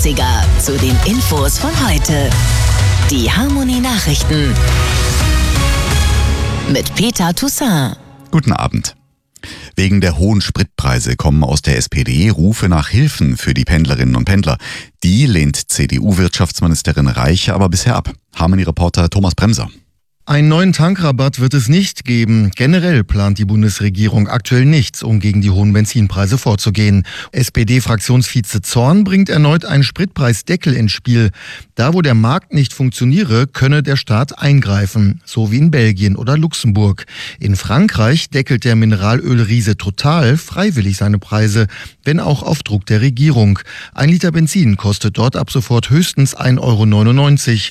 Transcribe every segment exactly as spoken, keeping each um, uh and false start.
achtziger zu den Infos von heute. Die Harmony Nachrichten mit Peter Toussaint. Guten Abend. Wegen der hohen Spritpreise kommen aus der S P D Rufe nach Hilfen für die Pendlerinnen und Pendler. Die lehnt C D U-Wirtschaftsministerin Reich aber bisher ab. Harmony-Reporter Thomas Bremser. Einen neuen Tankrabatt wird es nicht geben. Generell plant die Bundesregierung aktuell nichts, um gegen die hohen Benzinpreise vorzugehen. S P D-Fraktionsvize Zorn bringt erneut einen Spritpreisdeckel ins Spiel. Da, wo der Markt nicht funktioniere, könne der Staat eingreifen, so wie in Belgien oder Luxemburg. In Frankreich deckelt der Mineralölriese Total freiwillig seine Preise, wenn auch auf Druck der Regierung. Ein Liter Benzin kostet dort ab sofort höchstens ein Euro neunundneunzig.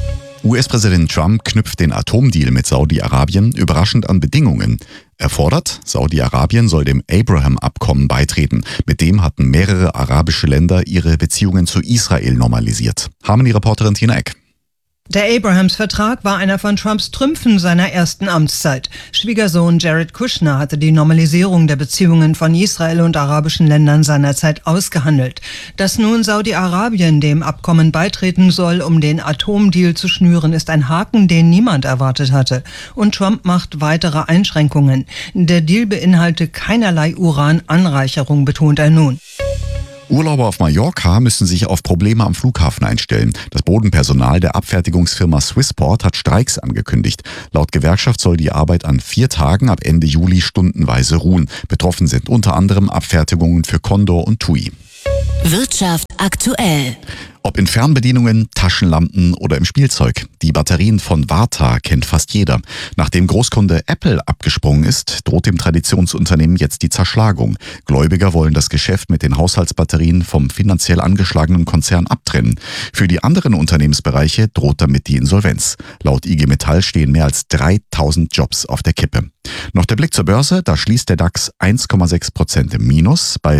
U S-Präsident Trump knüpft den Atomdeal mit Saudi-Arabien überraschend an Bedingungen. Er fordert, Saudi-Arabien soll dem Abraham-Abkommen beitreten. Mit dem hatten mehrere arabische Länder ihre Beziehungen zu Israel normalisiert. Harmony-Reporterin Tina Eck. Der Abrahams-Vertrag war einer von Trumps Trümpfen seiner ersten Amtszeit. Schwiegersohn Jared Kushner hatte die Normalisierung der Beziehungen von Israel und arabischen Ländern seinerzeit ausgehandelt. Dass nun Saudi-Arabien dem Abkommen beitreten soll, um den Atomdeal zu schnüren, ist ein Haken, den niemand erwartet hatte. Und Trump macht weitere Einschränkungen. Der Deal beinhalte keinerlei Urananreicherung, betont er nun. Urlauber auf Mallorca müssen sich auf Probleme am Flughafen einstellen. Das Bodenpersonal der Abfertigungsfirma Swissport hat Streiks angekündigt. Laut Gewerkschaft soll die Arbeit an vier Tagen ab Ende Juli stundenweise ruhen. Betroffen sind unter anderem Abfertigungen für Condor und TUI. Wirtschaft aktuell. Ob in Fernbedienungen, Taschenlampen oder im Spielzeug. Die Batterien von Varta kennt fast jeder. Nachdem Großkunde Apple abgesprungen ist, droht dem Traditionsunternehmen jetzt die Zerschlagung. Gläubiger wollen das Geschäft mit den Haushaltsbatterien vom finanziell angeschlagenen Konzern abtrennen. Für die anderen Unternehmensbereiche droht damit die Insolvenz. Laut I G Metall stehen mehr als dreitausend Jobs auf der Kippe. Noch der Blick zur Börse, da schließt der DAX eins Komma sechs Prozent im Minus bei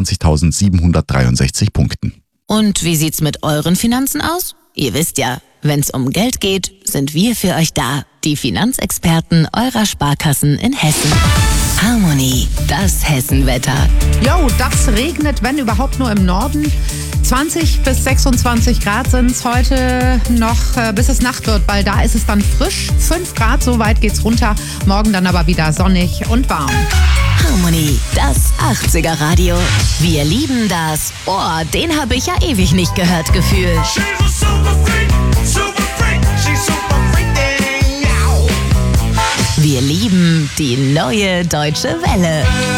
vierundzwanzigtausendsiebenhundertdreiundsechzig Punkten. Und wie sieht's mit euren Finanzen aus? Ihr wisst ja, wenn's um Geld geht, sind wir für euch da. Die Finanzexperten eurer Sparkassen in Hessen. Harmony, das Hessenwetter. Jo, das regnet, wenn überhaupt nur im Norden. zwanzig bis sechsundzwanzig Grad sind es heute noch, äh, bis es Nacht wird, weil da ist es dann frisch. fünf Grad, so weit geht's runter. Morgen dann aber wieder sonnig und warm. Harmony, das achtziger Radio. Wir lieben das. Oh, den habe ich ja ewig nicht gehört, Gefühl. Wir lieben die neue Deutsche Welle.